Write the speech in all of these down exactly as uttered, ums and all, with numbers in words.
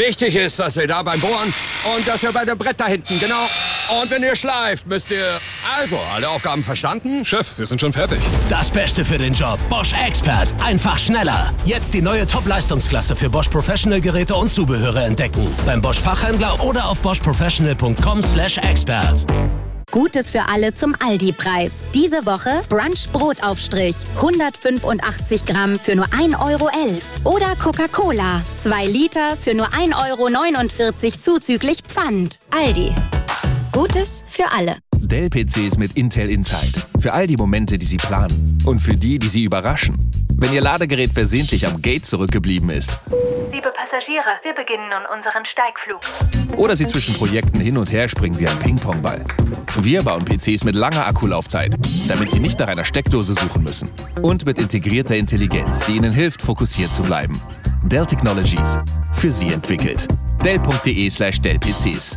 Wichtig ist, dass ihr da beim Bohren und dass ihr bei dem Brett da hinten, genau. Und wenn ihr schleift, müsst ihr... Also, alle Aufgaben verstanden? Chef, wir sind schon fertig. Das Beste für den Job. Bosch Expert. Einfach schneller. Jetzt die neue Top-Leistungsklasse für Bosch Professional Geräte und Zubehöre entdecken. Beim Bosch Fachhändler oder auf bosch professional punkt com slash expert. Gutes für alle zum Aldi-Preis. Diese Woche Brunch-Brotaufstrich. hundertfünfundachtzig Gramm für nur ein Euro elf. Oder Coca-Cola. zwei Liter für nur ein Euro neunundvierzig zuzüglich Pfand. Aldi. Gutes für alle. Dell-P Cs mit Intel Inside. Für all die Momente, die Sie planen. Und für die, die Sie überraschen. Wenn Ihr Ladegerät versehentlich am Gate zurückgeblieben ist. Liebe Passagiere, wir beginnen nun unseren Steigflug. Oder Sie zwischen Projekten hin und her springen wie ein Ping-Pong-Ball. Wir bauen P Cs mit langer Akkulaufzeit, damit Sie nicht nach einer Steckdose suchen müssen. Und mit integrierter Intelligenz, die Ihnen hilft, fokussiert zu bleiben. Dell Technologies. Für Sie entwickelt. Dell punkt de slash Dell P Cs.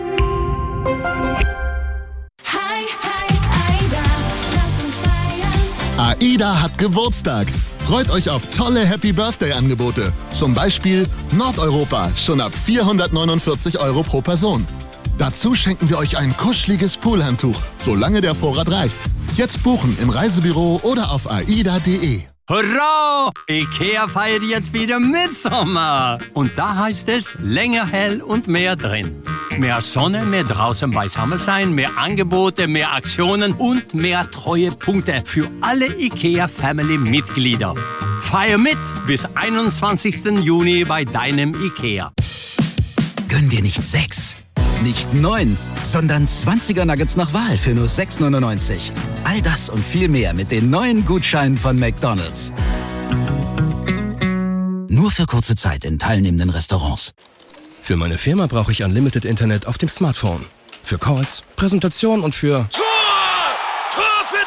AIDA hat Geburtstag. Freut euch auf tolle Happy-Birthday-Angebote. Zum Beispiel Nordeuropa, schon ab vierhundertneunundvierzig Euro pro Person. Dazu schenken wir euch ein kuscheliges Poolhandtuch, solange der Vorrat reicht. Jetzt buchen im Reisebüro oder auf aida punkt de. Hurra! IKEA feiert jetzt wieder Mitsommer. Und da heißt es länger hell und mehr drin. Mehr Sonne, mehr draußen beisammen sein, mehr Angebote, mehr Aktionen und mehr Treuepunkte für alle IKEA-Family-Mitglieder. Feier mit bis einundzwanzigsten Juni bei deinem IKEA. Gönn dir nicht sechs, nicht neun, sondern zwanziger Nuggets nach Wahl für nur sechs neunundneunzig. All das und viel mehr mit den neuen Gutscheinen von McDonald's. Nur für kurze Zeit in teilnehmenden Restaurants. Für meine Firma brauche ich Unlimited Internet auf dem Smartphone. Für Calls, Präsentation und für... Tor! Tor für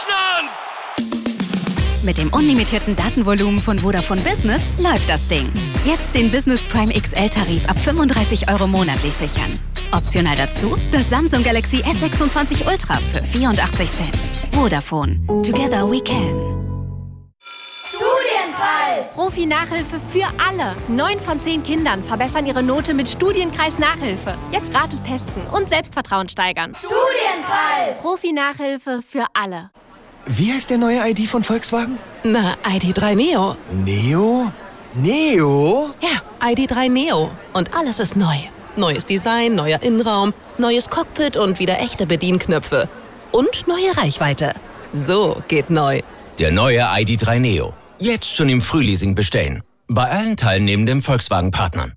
Deutschland! Mit dem unlimitierten Datenvolumen von Vodafone Business läuft das Ding. Jetzt den Business Prime X L-Tarif ab fünfunddreißig Euro monatlich sichern. Optional dazu das Samsung Galaxy S sechsundzwanzig Ultra für vierundachtzig Cent. Vodafone. Together we can. Studienkreis! Profi-Nachhilfe für alle. Neun von zehn Kindern verbessern ihre Note mit Studienkreis-Nachhilfe. Jetzt gratis testen und Selbstvertrauen steigern. Studienkreis! Profi-Nachhilfe für alle. Wie heißt der neue I D von Volkswagen? Na, I D drei Neo. Neo? Neo? Ja, I D drei Neo. Und alles ist neu. Neues Design, neuer Innenraum, neues Cockpit und wieder echte Bedienknöpfe. Und neue Reichweite. So geht neu. Der neue I D drei Neo. Jetzt schon im Frühleasing bestellen. Bei allen teilnehmenden Volkswagen-Partnern.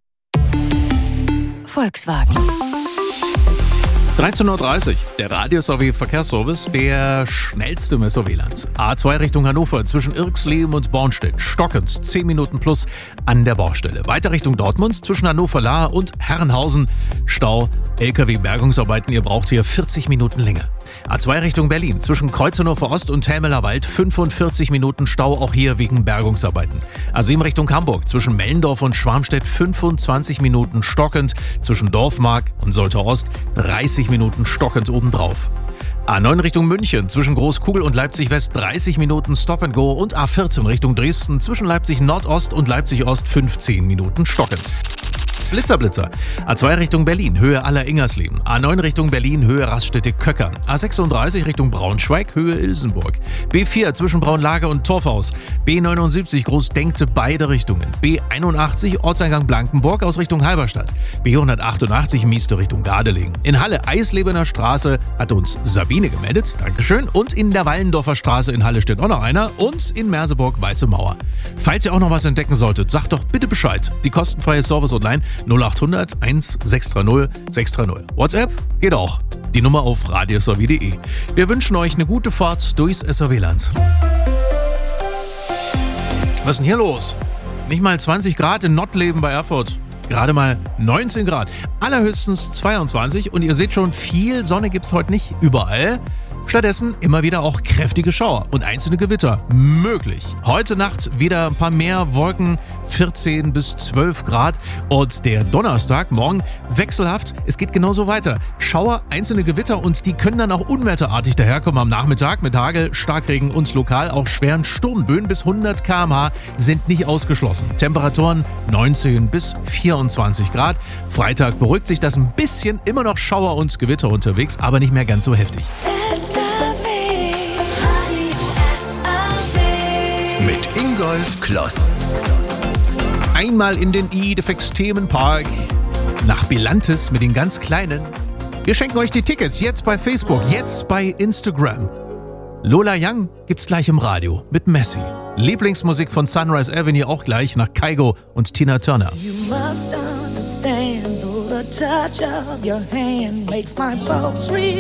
Volkswagen. dreizehn Uhr dreißig, der Radio-S-O-W-Verkehrsservice, der schnellste im S O W-Land. A zwei Richtung Hannover zwischen Irxleben und Bornstedt. Stockend, zehn Minuten plus an der Baustelle. Weiter Richtung Dortmund zwischen Hannover-Lahr und Herrenhausen. Stau, L K W-Bergungsarbeiten, ihr braucht hier vierzig Minuten länger. A zwei Richtung Berlin zwischen Kreuznachur Ost und Helmeler Wald. fünfundvierzig Minuten Stau, auch hier wegen Bergungsarbeiten. A sieben Richtung Hamburg zwischen Mellendorf und Schwarmstedt. fünfundzwanzig Minuten stockend. Zwischen Dorfmark und Soltau Ost dreißig Minuten stockend obendrauf. A neun Richtung München zwischen Großkugel und Leipzig West dreißig Minuten Stop and Go und A vierzehn Richtung Dresden zwischen Leipzig Nordost und Leipzig Ost fünfzehn Minuten stockend. Blitzer, Blitzer. A zwei Richtung Berlin, Höhe Aller-Ingersleben. A neun Richtung Berlin, Höhe Raststätte-Köckern. A sechsunddreißig Richtung Braunschweig, Höhe Ilsenburg. B vier zwischen Braunlage und Torfhaus. B neunundsiebzig Großdenkte beide Richtungen. B einundachtzig Ortseingang Blankenburg aus Richtung Halberstadt. B hundertachtundachtzig Mieste Richtung Gardelegen. In Halle Eislebener Straße hat uns Sabine gemeldet, Dankeschön. Und in der Wallendorfer Straße in Halle steht auch noch einer. Und in Merseburg Weiße Mauer. Falls ihr auch noch was entdecken solltet, sagt doch bitte Bescheid. Die kostenfreie Service online null achthundert eins sechs drei null sechs drei null. WhatsApp geht auch. Die Nummer auf radio s o w punkt de. Wir wünschen euch eine gute Fahrt durchs S O W-Land. Was ist denn hier los? Nicht mal zwanzig Grad in Nottleben bei Erfurt. Gerade mal neunzehn Grad. Allerhöchstens zweiundzwanzig und ihr seht schon, viel Sonne gibt's heute nicht überall. Stattdessen immer wieder auch kräftige Schauer und einzelne Gewitter möglich. Heute Nacht wieder ein paar mehr Wolken, vierzehn bis zwölf Grad. Und der Donnerstag, morgen wechselhaft. Es geht genauso weiter. Schauer, einzelne Gewitter und die können dann auch unwetterartig daherkommen am Nachmittag mit Hagel, Starkregen und lokal auch schweren Sturmböen bis hundert Kilometer pro Stunde sind nicht ausgeschlossen. Temperaturen neunzehn bis vierundzwanzig Grad. Freitag beruhigt sich das ein bisschen, immer noch Schauer und Gewitter unterwegs, aber nicht mehr ganz so heftig. Mit Ingolf Kloss. Einmal in den Idefix Themenpark nach Belantes mit den ganz Kleinen. Wir schenken euch die Tickets jetzt bei Facebook, jetzt bei Instagram. Lola Young gibt's gleich im Radio mit Messi. Lieblingsmusik von Sunrise Avenue auch gleich nach Kygo und Tina Turner. You must understand, though the touch of your hand makes my pulse real.